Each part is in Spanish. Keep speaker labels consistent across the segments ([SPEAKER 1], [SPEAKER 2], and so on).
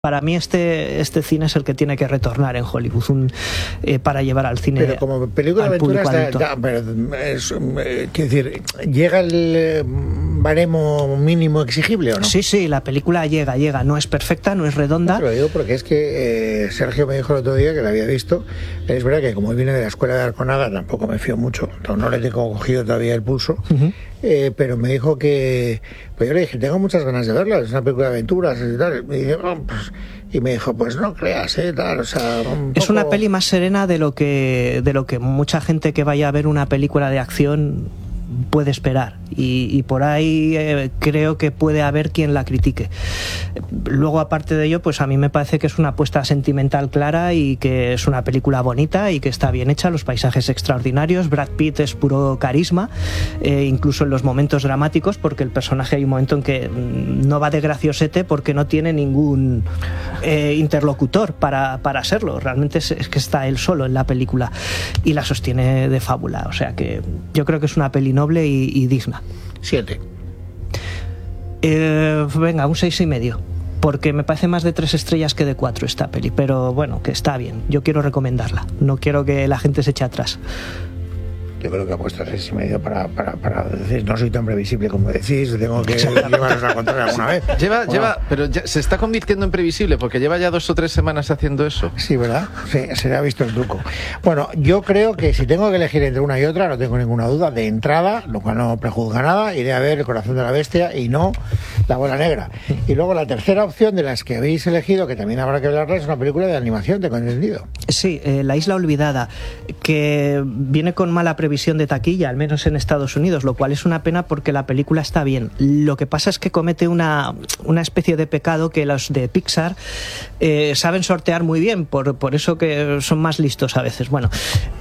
[SPEAKER 1] Para mí este cine es el que tiene que retornar en Hollywood para llevar al cine.
[SPEAKER 2] Pero como película de aventuras, quiero decir, ¿llega el baremo mínimo exigible o no?
[SPEAKER 1] Sí, la película llega. No es perfecta, no es redonda.
[SPEAKER 2] Te lo digo porque es que Sergio me dijo el otro día que la había visto. Es verdad que como viene de la escuela de Arconada, tampoco me fío mucho. No le tengo cogido todavía el pulso. Uh-huh. Pero me dijo que... Pues yo le dije, tengo muchas ganas de verla, es una película de aventuras y tal. Y me dijo, pues no creas, tal, o sea...
[SPEAKER 1] Es una peli más serena de lo que mucha gente que vaya a ver una película de acción puede esperar, y por ahí creo que puede haber quien la critique. Luego, aparte de ello, pues a mí me parece que es una apuesta sentimental clara y que es una película bonita y que está bien hecha, los paisajes extraordinarios, Brad Pitt es puro carisma, incluso en los momentos dramáticos, porque el personaje hay un momento en que no va de graciosete porque no tiene ningún interlocutor para serlo, realmente es que está él solo en la película y la sostiene de fábula, o sea que yo creo que es una peli noble y digna.
[SPEAKER 2] 7.
[SPEAKER 1] Venga, un 6,5, porque me parece más de 3 estrellas que de 4 esta peli, pero bueno, que está bien, yo quiero recomendarla, no quiero que la gente se eche atrás.
[SPEAKER 2] Yo creo que ha puesto 6,5 para decir, no soy tan previsible como decís, tengo que llevaros a contar alguna vez.
[SPEAKER 3] Pero ya se está convirtiendo en previsible porque lleva ya 2 o 3 semanas haciendo eso.
[SPEAKER 2] Sí, ¿verdad? Sí, se le ha visto el truco. Bueno, yo creo que si tengo que elegir entre una y otra, no tengo ninguna duda, de entrada, lo cual no prejuzga nada, iré a ver El corazón de la bestia y no La bola negra. Y luego la tercera opción de las que habéis elegido, que también habrá que hablarla, es una película de animación, tengo entendido.
[SPEAKER 1] Sí, La isla olvidada, que viene con mala previsión de taquilla, al menos en Estados Unidos, lo cual es una pena porque la película está bien. Lo que pasa es que comete una especie de pecado que los de Pixar saben sortear muy bien, por eso que son más listos a veces. Bueno,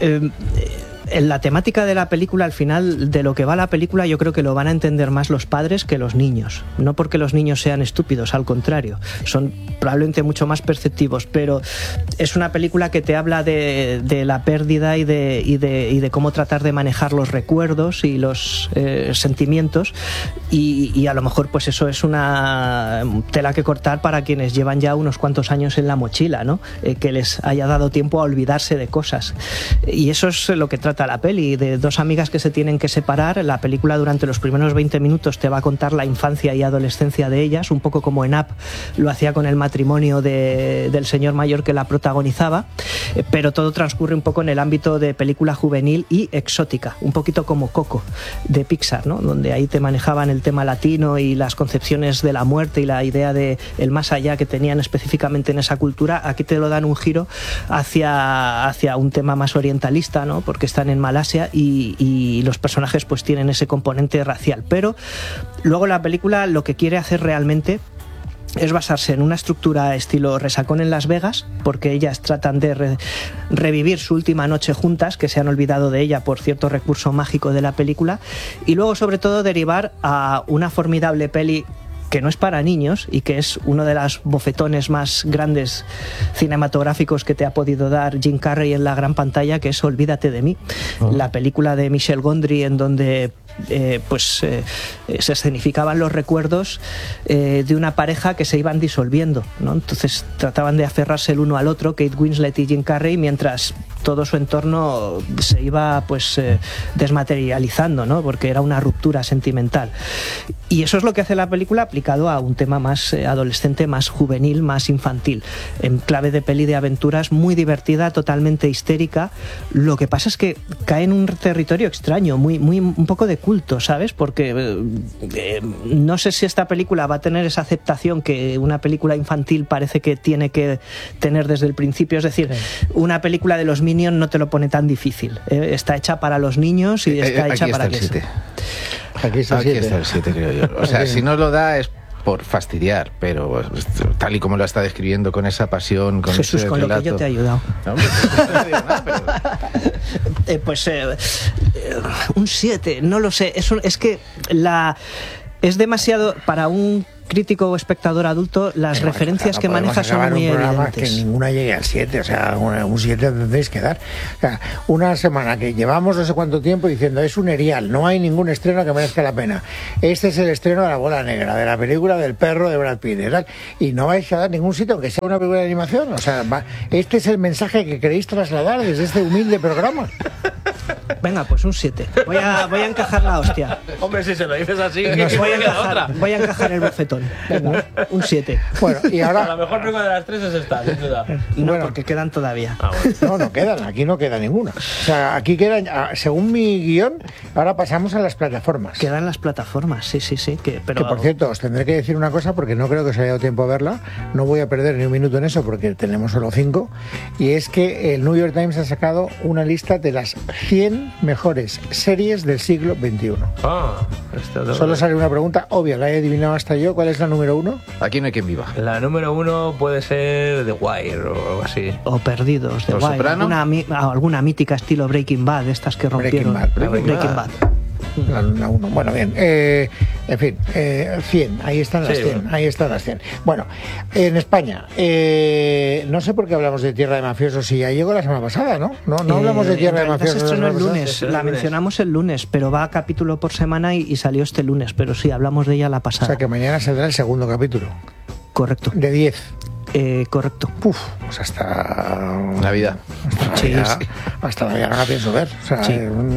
[SPEAKER 1] en la temática de la película, al final, de lo que va la película, yo creo que lo van a entender más los padres que los niños. No porque los niños sean estúpidos, al contrario, son probablemente mucho más perceptivos, pero es una película que te habla de la pérdida y de cómo tratar de manejar los recuerdos y los sentimientos, y a lo mejor pues eso es una tela que cortar para quienes llevan ya unos cuantos años en la mochila, ¿no? Que les haya dado tiempo a olvidarse de cosas, y eso es lo que trata la peli, de dos amigas que se tienen que separar. La película durante los primeros 20 minutos te va a contar la infancia y adolescencia de ellas, un poco como en Up lo hacía con el matrimonio del señor mayor que la protagonizaba, pero todo transcurre un poco en el ámbito de película juvenil y exótica, un poquito como Coco de Pixar, ¿no? Donde ahí te manejaban el tema latino y las concepciones de la muerte y la idea de el más allá que tenían específicamente en esa cultura. Aquí te lo dan un giro hacia un tema más orientalista, ¿no? Porque están en Malasia y los personajes pues tienen ese componente racial, pero luego la película lo que quiere hacer realmente es basarse en una estructura estilo Resacón en Las Vegas, porque ellas tratan de revivir su última noche juntas, que se han olvidado de ella por cierto recurso mágico de la película, y luego sobre todo derivar a una formidable peli que no es para niños y que es uno de los bofetones más grandes cinematográficos que te ha podido dar Jim Carrey en la gran pantalla, que es Olvídate de mí, la película de Michel Gondry, en donde se escenificaban los recuerdos de una pareja que se iban disolviendo, ¿no? Entonces trataban de aferrarse el uno al otro, Kate Winslet y Jim Carrey, mientras todo su entorno se iba desmaterializando, ¿no? Porque era una ruptura sentimental. Y eso es lo que hace la película aplicado a un tema más adolescente, más juvenil, más infantil, en clave de peli de aventuras, muy divertida, totalmente histérica. Lo que pasa es que cae en un territorio extraño, un poco de culto, ¿sabes? Porque no sé si esta película va a tener esa aceptación que una película infantil parece que tiene que tener desde el principio. Es decir, una película de los Minions no te lo pone tan difícil. Está hecha para los niños y está hecha para que se...
[SPEAKER 2] Aquí está
[SPEAKER 3] el 7, creo yo. O sea, si no lo da es por fastidiar, pero tal y como lo está describiendo con esa pasión, con
[SPEAKER 1] Jesús, ese con relato... lo que yo te he ayudado.
[SPEAKER 3] No, hombre, no digo nada,
[SPEAKER 1] un 7, no lo sé. Es que es demasiado para un crítico o espectador adulto, las referencias que maneja son muy evidentes.
[SPEAKER 2] Que ninguna llegue al 7, o sea, un 7 tendréis que dar. O sea, una semana que llevamos no sé cuánto tiempo diciendo es un erial, no hay ningún estreno que merezca la pena. Este es el estreno de La Bola Negra, de la película del perro de Brad Pitt, ¿verdad? Y no vais a dar ningún sitio aunque sea una película de animación. O sea, este es el mensaje que queréis trasladar desde este humilde programa.
[SPEAKER 1] Venga, pues un 7. Voy a encajar la hostia.
[SPEAKER 4] Hombre, si se lo dices así,
[SPEAKER 1] voy a encajar el bofetón. Venga, un 7.
[SPEAKER 2] Bueno, y ahora...
[SPEAKER 4] La mejor película de las 3 es esta, sin duda.
[SPEAKER 1] No,
[SPEAKER 2] bueno,
[SPEAKER 1] porque quedan todavía.
[SPEAKER 2] Bueno. No quedan, aquí no queda ninguna. O sea, aquí quedan, según mi guión, ahora pasamos a las plataformas.
[SPEAKER 1] Quedan las plataformas, sí. Pero...
[SPEAKER 2] Que por cierto, os tendré que decir una cosa porque no creo que os haya dado tiempo a verla. No voy a perder ni un minuto en eso porque tenemos solo 5. Y es que el New York Times ha sacado una lista de las 100 mejores series del siglo XXI. Solo sale una pregunta obvia, la he adivinado hasta yo. ¿Cuál es la número 1?
[SPEAKER 3] Aquí no hay quien viva.
[SPEAKER 4] La número 1 puede ser The Wire o algo así.
[SPEAKER 1] O Perdidos, The Wire. Alguna mítica estilo Breaking Bad, estas que rompieron. Breaking Bad.
[SPEAKER 2] La 1. Bueno, bien. En fin, 100. Ahí están las 100. Ahí están las 100. Bueno, en España, no sé por qué hablamos de Tierra de Mafiosos y ya llegó la semana pasada, ¿no? No hablamos de Tierra de Mafiosos.
[SPEAKER 1] Se estrenó el lunes. La mencionamos el lunes, pero va a capítulo por semana y salió este lunes. Pero sí, hablamos de ella la pasada.
[SPEAKER 2] O sea que mañana saldrá el segundo capítulo.
[SPEAKER 1] Correcto.
[SPEAKER 2] De 10.
[SPEAKER 1] Correcto.
[SPEAKER 2] Pues hasta
[SPEAKER 3] Navidad.
[SPEAKER 2] Hasta Navidad no la pienso ver. O sea,
[SPEAKER 1] sí.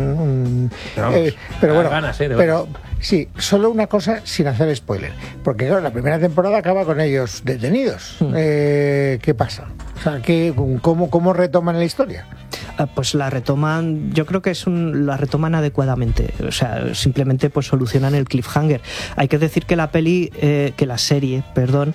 [SPEAKER 2] Pero bueno,
[SPEAKER 4] ganas,
[SPEAKER 2] pero sí, solo una cosa sin hacer spoiler. Porque claro, la primera temporada acaba con ellos detenidos. ¿Qué pasa? O sea, ¿cómo retoman la historia?
[SPEAKER 1] Pues la retoman, yo creo que la retoman adecuadamente, o sea, simplemente pues solucionan el cliffhanger. Hay que decir que la serie,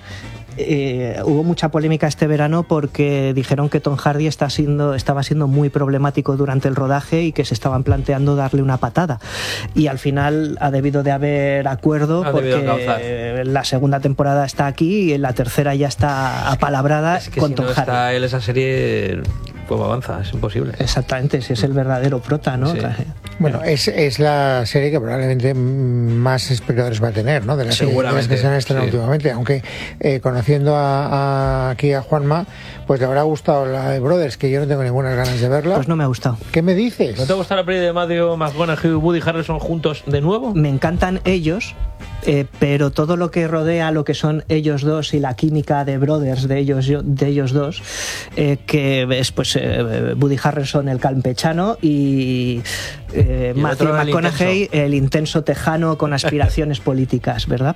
[SPEAKER 1] hubo mucha polémica este verano porque dijeron que Tom Hardy estaba siendo muy problemático durante el rodaje y que se estaban planteando darle una patada. Y al final ha debido de haber acuerdo porque la segunda temporada está aquí y la tercera ya está apalabrada con Tom Hardy. Si no
[SPEAKER 4] está él, esa serie ¿cómo avanza? Es imposible.
[SPEAKER 1] Exactamente, si es el verdadero prota, ¿no?
[SPEAKER 4] Sí.
[SPEAKER 2] Bueno, es la serie que probablemente más espectadores va a tener, ¿no? De las que se han estrenado últimamente, aunque conociendo aquí a Juanma, pues le habrá gustado la de Brothers, que yo no tengo ninguna ganas de verla.
[SPEAKER 1] Pues no me ha gustado.
[SPEAKER 2] ¿Qué me dices?
[SPEAKER 4] ¿No te gusta la peli de Matthew McConaughey y Woody Harrelson juntos de nuevo?
[SPEAKER 1] Me encantan ellos, pero todo lo que rodea lo que son ellos dos y la química de Brothers de ellos dos, que es pues Woody Harrelson el campechano y Matthew McConaughey el intenso tejano con aspiraciones políticas, ¿verdad?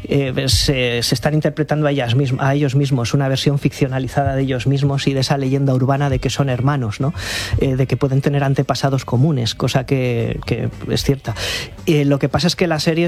[SPEAKER 1] Se están interpretando a ellos mismos, una versión ficcionalizada de ellos mismos y de esa leyenda urbana de que son hermanos, ¿no? De que pueden tener antepasados comunes, cosa que es cierta. Lo que pasa es que la serie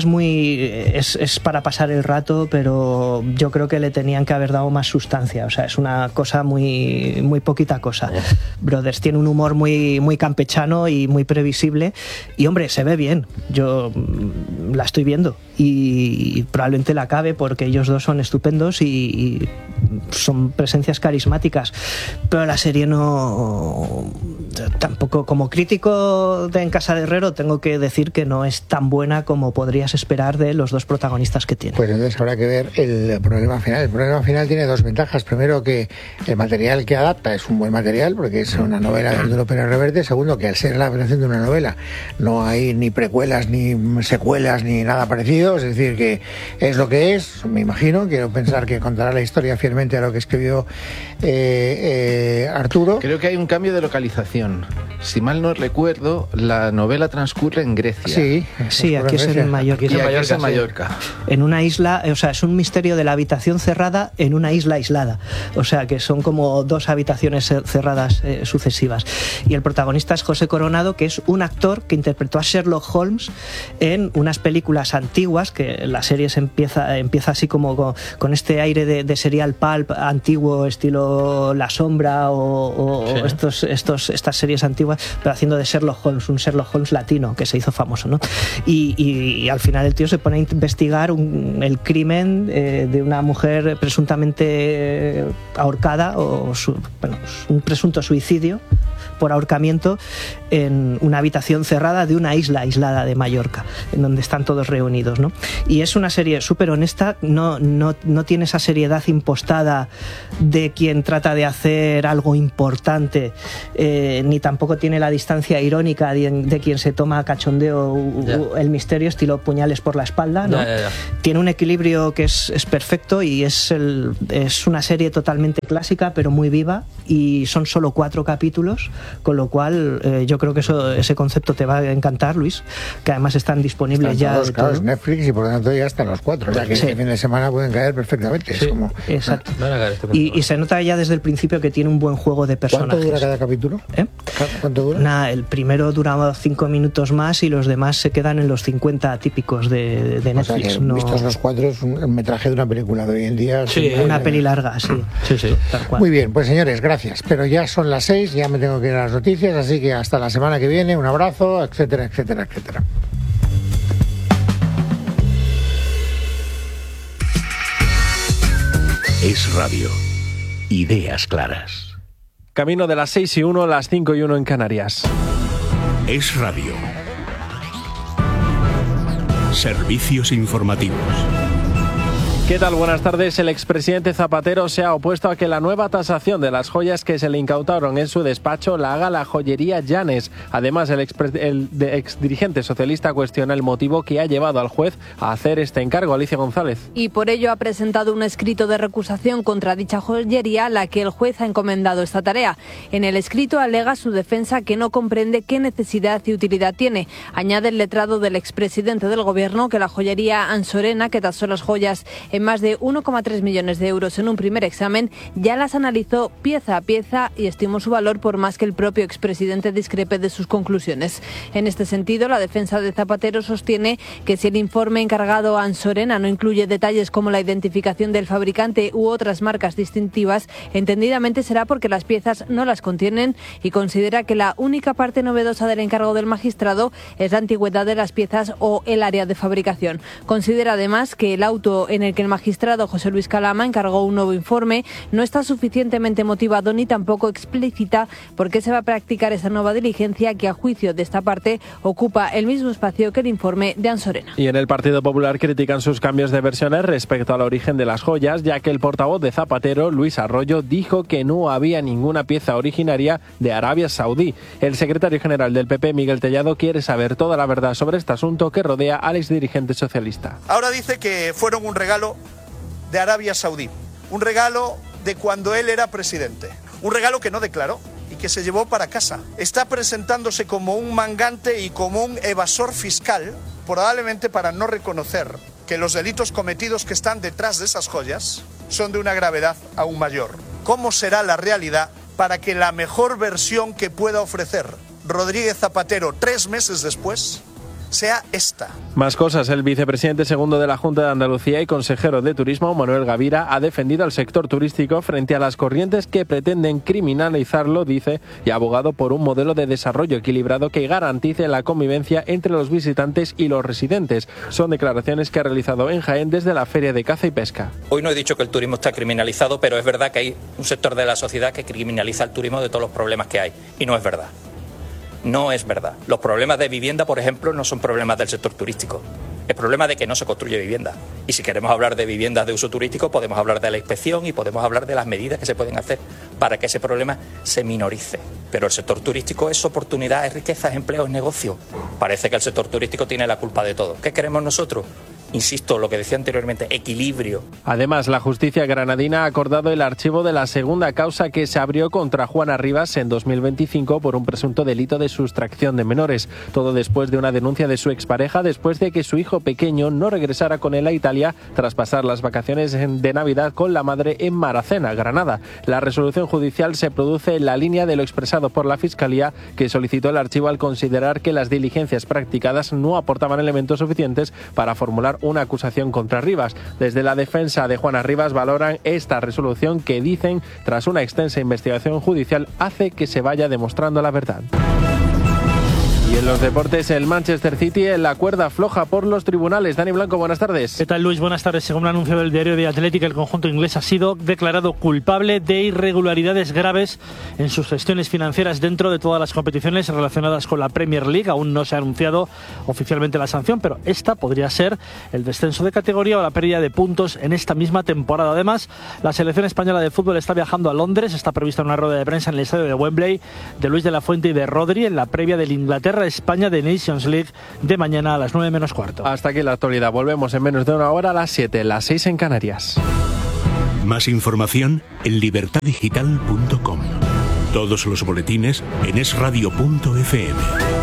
[SPEAKER 1] es para pasar el rato, pero yo creo que le tenían que haber dado más sustancia, o sea, es una cosa muy, muy poquita cosa. Brothers tiene un humor muy, muy campechano y muy previsible y hombre, se ve bien, yo la estoy viendo y probablemente la acabe porque ellos dos son estupendos y son presencias carismáticas, pero la serie no, tampoco, como crítico de En Casa de Herrero tengo que decir que no es tan buena como podrías esperar de los dos protagonistas que tiene.
[SPEAKER 2] Pues entonces habrá que ver el problema final. El problema final tiene dos ventajas. Primero, que el material que adapta es un buen material porque es una novela de Arturo Pérez Reverte. Segundo, que al ser la adaptación de una novela no hay ni precuelas ni secuelas ni nada parecido, es decir, que es lo que es, me imagino. Quiero pensar que contará la historia fielmente a lo que escribió Arturo.
[SPEAKER 3] Creo que hay un cambio de localización. Si mal no recuerdo, la novela transcurre en Grecia.
[SPEAKER 1] Sí, aquí es en Mallorca.
[SPEAKER 3] Aquí es en Mallorca.
[SPEAKER 1] En una isla, o sea, es un misterio de la habitación cerrada en una isla aislada. O sea, que son como dos habitaciones cerradas sucesivas. Y el protagonista es José Coronado, que es un actor que interpretó a Sherlock Holmes en unas películas antiguas, que la serie empieza así como con este aire de serial pulp antiguo, estilo La Sombra o estas series antiguas, pero haciendo de Sherlock Holmes, un Sherlock Holmes latino que se hizo famoso, ¿no? Y al final el tío se pone a investigar el crimen de una mujer presuntamente ahorcada un presunto suicidio por ahorcamiento en una habitación cerrada de una isla aislada de Mallorca, en donde están están todos reunidos, ¿no? Y es una serie súper honesta, no tiene esa seriedad impostada de quien trata de hacer algo importante, ni tampoco tiene la distancia irónica de quien se toma a cachondeo el misterio, estilo Puñales por la espalda, ¿no? Tiene un equilibrio que es perfecto y es una serie totalmente clásica, pero muy viva, y son solo 4 capítulos, con lo cual yo creo que ese concepto te va a encantar, Luis, que además están disponibles ya.
[SPEAKER 2] Todos, claro, es Netflix y por lo tanto ya están los 4, o sea que este fin de semana pueden caer perfectamente.
[SPEAKER 1] Sí,
[SPEAKER 2] es como...
[SPEAKER 1] exacto. Y se nota ya desde el principio que tiene un buen juego de personajes.
[SPEAKER 2] ¿Cuánto dura cada capítulo? ¿Cuánto dura?
[SPEAKER 1] El primero duraba 5 minutos más y los demás se quedan en los 50 típicos de Netflix.
[SPEAKER 2] O sea que, vistos los 4, es un metraje de una película de hoy en día.
[SPEAKER 1] Sí, una peli larga, sí, tal cual.
[SPEAKER 2] Muy bien, pues señores, gracias. Pero ya son las 6, ya me tengo que ir a las noticias, así que hasta la semana que viene, un abrazo, etcétera, etcétera, etcétera.
[SPEAKER 5] Es Radio. Ideas claras.
[SPEAKER 6] Camino de las 6:01, las 5:01 en Canarias.
[SPEAKER 5] Es Radio. Servicios informativos.
[SPEAKER 6] ¿Qué tal? Buenas tardes. El expresidente Zapatero se ha opuesto a que la nueva tasación de las joyas que se le incautaron en su despacho la haga la joyería Llanes. Además, el exdirigente socialista cuestiona el motivo que ha llevado al juez a hacer este encargo. Alicia González.
[SPEAKER 7] Y por ello ha presentado un escrito de recusación contra dicha joyería, a la que el juez ha encomendado esta tarea. En el escrito alega su defensa que no comprende qué necesidad y utilidad tiene. Añade el letrado del expresidente del Gobierno que la joyería Ansorena, que tasó las joyas en más de 1,3 millones de euros en un primer examen, ya las analizó pieza a pieza y estimó su valor por más que el propio expresidente discrepe de sus conclusiones. En este sentido, la defensa de Zapatero sostiene que si el informe encargado a Ansorena no incluye detalles como la identificación del fabricante u otras marcas distintivas, entendidamente será porque las piezas no las contienen, y considera que la única parte novedosa del encargo del magistrado es la antigüedad de las piezas o el área de fabricación. Considera además que el auto en el que el magistrado José Luis Calama encargó un nuevo informe no está suficientemente motivado ni tampoco explícita por qué se va a practicar esa nueva diligencia, que a juicio de esta parte ocupa el mismo espacio que el informe de Ansorena.
[SPEAKER 6] Y en el Partido Popular critican sus cambios de versiones respecto al origen de las joyas, ya que el portavoz de Zapatero, Luis Arroyo, dijo que no había ninguna pieza originaria de Arabia Saudí. El secretario general del PP, Miguel Tellado, quiere saber toda la verdad sobre este asunto que rodea al exdirigente socialista.
[SPEAKER 8] Ahora dice que fueron un regalo de Arabia Saudí, un regalo de cuando él era presidente, un regalo que no declaró y que se llevó para casa. Está presentándose como un mangante y como un evasor fiscal, probablemente para no reconocer que los delitos cometidos que están detrás de esas joyas son de una gravedad aún mayor. ¿Cómo será la realidad para que la mejor versión que pueda ofrecer Rodríguez Zapatero 3 meses después sea esta?
[SPEAKER 6] Más cosas. El vicepresidente segundo de la Junta de Andalucía y consejero de Turismo, Manuel Gavira, ha defendido al sector turístico frente a las corrientes que pretenden criminalizarlo, dice, y ha abogado por un modelo de desarrollo equilibrado que garantice la convivencia entre los visitantes y los residentes. Son declaraciones que ha realizado en Jaén desde la Feria de Caza y Pesca.
[SPEAKER 9] Hoy no he dicho que el turismo está criminalizado, pero es verdad que hay un sector de la sociedad que criminaliza el turismo de todos los problemas que hay, y no es verdad. No es verdad. Los problemas de vivienda, por ejemplo, no son problemas del sector turístico. Es problema de que no se construye vivienda. Y si queremos hablar de viviendas de uso turístico, podemos hablar de la inspección y podemos hablar de las medidas que se pueden hacer para que ese problema se minorice. Pero el sector turístico es oportunidad, es riqueza, es empleo, es negocio. Parece que el sector turístico tiene la culpa de todo. ¿Qué queremos nosotros? Insisto, lo que decía anteriormente, equilibrio.
[SPEAKER 6] Además, la justicia granadina ha acordado el archivo de la segunda causa que se abrió contra Juana Rivas en 2025 por un presunto delito de sustracción de menores. Todo después de una denuncia de su expareja después de que su hijo pequeño no regresara con él a Italia tras pasar las vacaciones de Navidad con la madre en Maracena, Granada. La resolución judicial se produce en la línea de lo expresado por la Fiscalía, que solicitó el archivo al considerar que las diligencias practicadas no aportaban elementos suficientes para formular una acusación contra Rivas. Desde la defensa de Juana Rivas valoran esta resolución que dicen, tras una extensa investigación judicial, hace que se vaya demostrando la verdad. Y en los deportes, el Manchester City en la cuerda floja por los tribunales. Dani Blanco, buenas tardes.
[SPEAKER 4] ¿Qué tal, Luis? Buenas tardes. Según ha anunciado el diario The Athletic, el conjunto inglés ha sido declarado culpable de irregularidades graves en sus gestiones financieras dentro de todas las competiciones relacionadas con la Premier League. Aún no se ha anunciado oficialmente la sanción, pero esta podría ser el descenso de categoría o la pérdida de puntos en esta misma temporada. Además, la selección española de fútbol está viajando a Londres. Está prevista una rueda de prensa en el estadio de Wembley de Luis de la Fuente y de Rodri en la previa del Inglaterra-España de Nations League de mañana a las 9 menos cuarto.
[SPEAKER 6] Hasta aquí la actualidad. Volvemos en menos de una hora a las 7, las 6 en Canarias.
[SPEAKER 5] Más información en libertadigital.com. Todos los boletines en esradio.fm.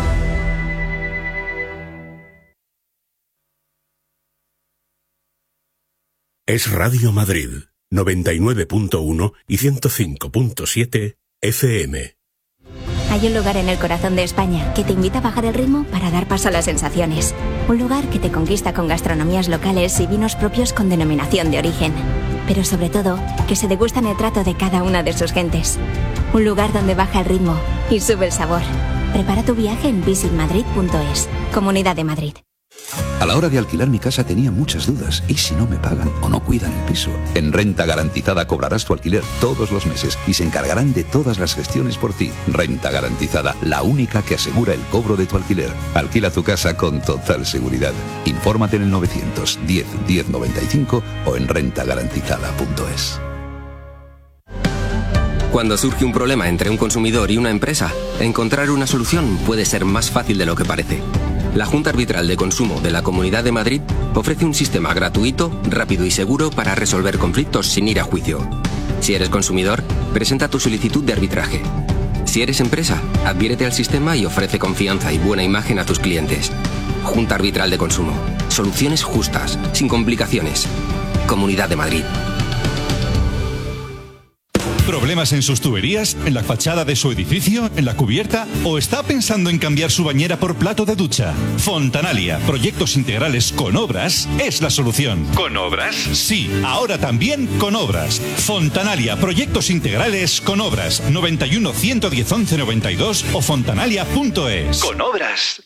[SPEAKER 5] Es Radio Madrid, 99.1 y 105.7 FM.
[SPEAKER 10] Hay un lugar en el corazón de España que te invita a bajar el ritmo para dar paso a las sensaciones. Un lugar que te conquista con gastronomías locales y vinos propios con denominación de origen. Pero sobre todo, que se degustan el trato de cada una de sus gentes. Un lugar donde baja el ritmo y sube el sabor. Prepara tu viaje en visitmadrid.es. Comunidad de Madrid.
[SPEAKER 11] A la hora de alquilar mi casa tenía muchas dudas. ¿Y si no me pagan o no cuidan el piso? En Renta Garantizada cobrarás tu alquiler todos los meses y se encargarán de todas las gestiones por ti. Renta Garantizada, la única que asegura el cobro de tu alquiler. Alquila tu casa con total seguridad. Infórmate en el 910 1095 o en rentagarantizada.es.
[SPEAKER 12] Cuando surge un problema entre un consumidor y una empresa, encontrar una solución puede ser más fácil de lo que parece. La Junta Arbitral de Consumo de la Comunidad de Madrid ofrece un sistema gratuito, rápido y seguro para resolver conflictos sin ir a juicio. Si eres consumidor, presenta tu solicitud de arbitraje. Si eres empresa, adhiérete al sistema y ofrece confianza y buena imagen a tus clientes. Junta Arbitral de Consumo. Soluciones justas, sin complicaciones. Comunidad de Madrid.
[SPEAKER 13] ¿Problemas en sus tuberías? ¿En la fachada de su edificio? ¿En la cubierta? ¿O está pensando en cambiar su bañera por plato de ducha? Fontanalia, proyectos integrales con obras, es la solución. ¿Con obras? Sí, ahora también con obras. Fontanalia, proyectos integrales con obras. 91 110 11 92 o fontanalia.es.
[SPEAKER 14] Con obras.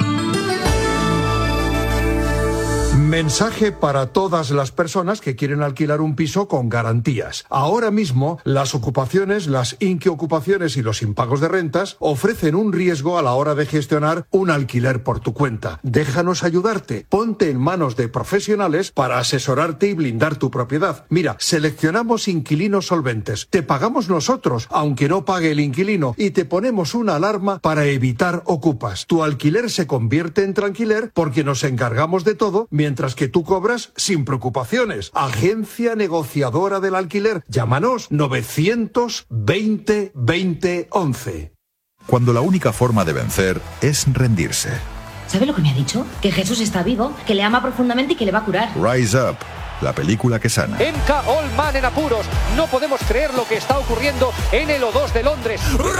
[SPEAKER 15] Mensaje para todas las personas que quieren alquilar un piso con garantías. Ahora mismo, las ocupaciones, las inquiocupaciones y los impagos de rentas ofrecen un riesgo a la hora de gestionar un alquiler por tu cuenta. Déjanos ayudarte. Ponte en manos de profesionales para asesorarte y blindar tu propiedad. Mira, seleccionamos inquilinos solventes. Te pagamos nosotros, aunque no pague el inquilino, y te ponemos una alarma para evitar ocupas. Tu alquiler se convierte en tranquiler porque nos encargamos de todo mientras que tú cobras sin preocupaciones. Agencia negociadora del alquiler. Llámanos 920 20 11.
[SPEAKER 16] Cuando la única forma de vencer es rendirse.
[SPEAKER 17] ¿Sabe lo que me ha dicho? Que Jesús está vivo, que le ama profundamente y que le va a curar.
[SPEAKER 16] Rise Up, la película que sana.
[SPEAKER 18] MK Allman en apuros. No podemos creer lo que está ocurriendo en el O2 de Londres.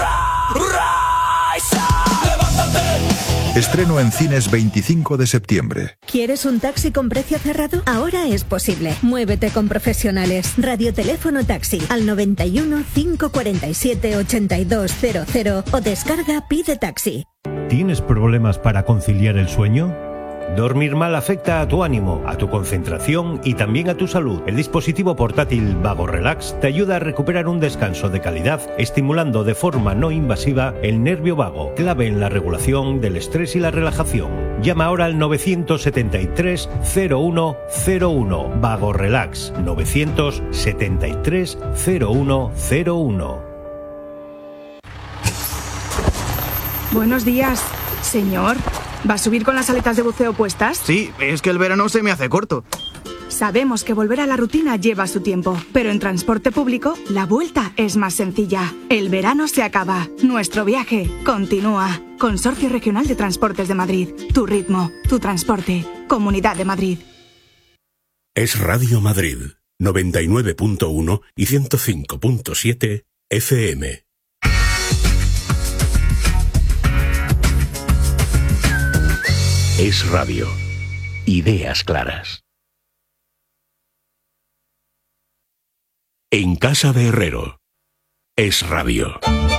[SPEAKER 16] Rise Up. ¡Levántate! Estreno en cines 25 de septiembre.
[SPEAKER 19] ¿Quieres un taxi con precio cerrado? Ahora es posible. Muévete con profesionales. Radioteléfono Taxi al 91 547 8200 o descarga Pide Taxi.
[SPEAKER 20] ¿Tienes problemas para conciliar el sueño? Dormir mal afecta a tu ánimo, a tu concentración y también a tu salud. El dispositivo portátil Vago Relax te ayuda a recuperar un descanso de calidad, estimulando de forma no invasiva el nervio vago, clave en la regulación del estrés y la relajación. Llama ahora al 973 0101. Vago Relax 973 0101.
[SPEAKER 21] Buenos días, señor. ¿Va a subir con las aletas de buceo puestas?
[SPEAKER 22] Sí, es que el verano se me hace corto.
[SPEAKER 21] Sabemos que volver a la rutina lleva su tiempo, pero en transporte público la vuelta es más sencilla. El verano se acaba, nuestro viaje continúa. Consorcio Regional de Transportes de Madrid. Tu ritmo, tu transporte. Comunidad de Madrid.
[SPEAKER 5] Es Radio Madrid, 99.1 y 105.7 FM. Es Radio. Ideas claras. En casa de Herrero. Es Radio.